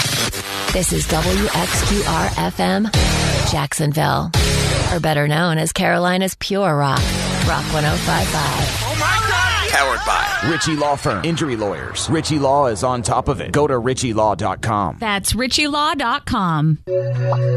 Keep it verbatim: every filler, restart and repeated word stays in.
This is W X Q R F M, Jacksonville, or better known as Carolina's Pure Rock, Rock one oh five point five. Oh my God! Powered by Ritchie Law Firm. Injury lawyers. Ritchie Law is on top of it. Go to ritchie law dot com. That's ritchie law dot com.